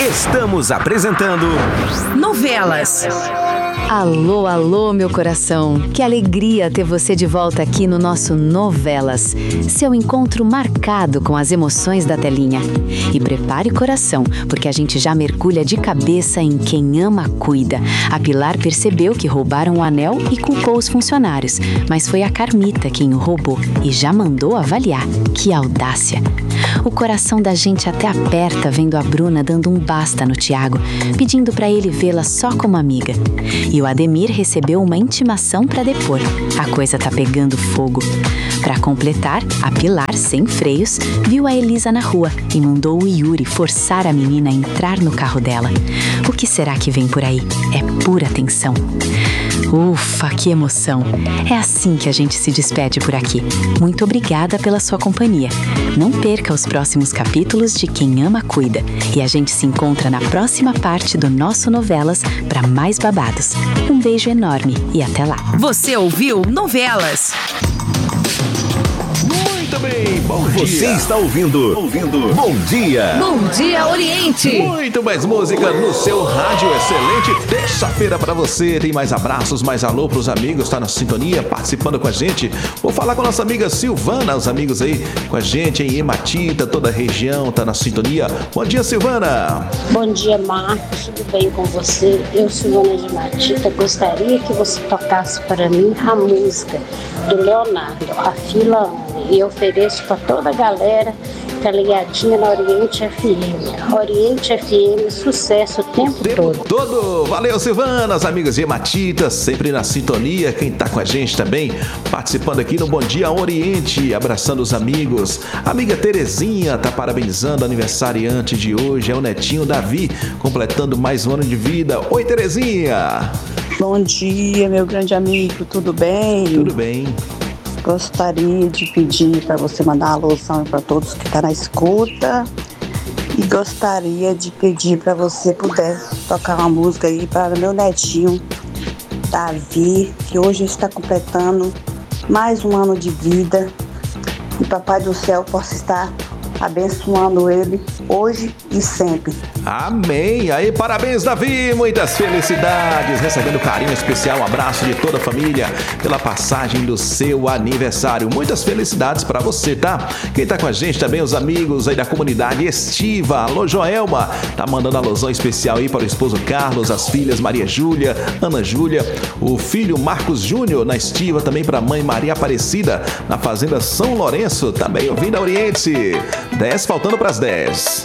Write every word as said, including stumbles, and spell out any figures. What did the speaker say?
Estamos apresentando Novelas. Alô, alô, meu coração. Que alegria ter você de volta aqui no nosso Novelas. Seu encontro marcado com as emoções da telinha. E prepare o coração, porque a gente já mergulha de cabeça em Quem Ama Cuida. A Pilar percebeu que roubaram o anel e culpou os funcionários. Mas foi a Carmita quem o roubou e já mandou avaliar. Que audácia! O coração da gente até aperta vendo a Bruna dando um basta no Tiago, pedindo para ele vê-la só como amiga. E o Ademir recebeu uma intimação para depor. A coisa tá pegando fogo. Para completar, a Pilar, sem freios, viu a Elisa na rua e mandou o Yuri forçar a menina a entrar no carro dela. O que será que vem por aí? É pura tensão. Ufa, que emoção! É assim que a gente se despede por aqui. Muito obrigada pela sua companhia. Não perca os próximos capítulos de Quem Ama Cuida. E a gente se encontra na próxima parte do nosso Novelas para mais babados. Um beijo enorme e até lá. Você ouviu Novelas? Muito bem, bom Você dia. está ouvindo, ouvindo Bom Dia. Bom Dia Oriente. Muito mais música no seu rádio. Excelente terça-feira pra você. Tem mais abraços, mais alô pros amigos. Tá na sintonia, participando com a gente. Vou falar com a nossa amiga Silvana. Os amigos aí com a gente em Ematita, toda a região tá na sintonia. Bom dia, Silvana. Bom dia, Marcos. Tudo bem com você? Eu, Silvana de Matita, gostaria que você tocasse para mim a música do Leonardo, A Fila Anda. E eu ofereço para toda a galera que tá ligadinha na Oriente F M. Oriente F M, sucesso o tempo, tempo todo. todo. Valeu, Silvana. As amigas de Ematita, sempre na sintonia. Quem tá com a gente também, participando aqui no Bom Dia Oriente, abraçando os amigos. A amiga Terezinha tá parabenizando o aniversariante de hoje. É o netinho Davi, completando mais um ano de vida. Oi, Terezinha. Bom dia, meu grande amigo. Tudo bem? Tudo bem. Gostaria de pedir para você mandar uma alusão para todos que estão tá na escuta. E gostaria de pedir para você puder tocar uma música aí para meu netinho Davi, que hoje está completando mais um ano de vida. E Papai do Céu possa estar abençoando ele hoje e sempre. Amém. Aí, parabéns, Davi. Muitas felicidades. Recebendo carinho especial, um abraço de toda a família pela passagem do seu aniversário. Muitas felicidades pra você, tá? Quem tá com a gente também, os amigos aí da comunidade Estiva. Alô, Joelma. Tá mandando alusão especial aí para o esposo Carlos, as filhas Maria Júlia, Ana Júlia, o filho Marcos Júnior na Estiva, também pra mãe Maria Aparecida, na Fazenda São Lourenço, também ouvindo a Oriente. dez faltando pras dez.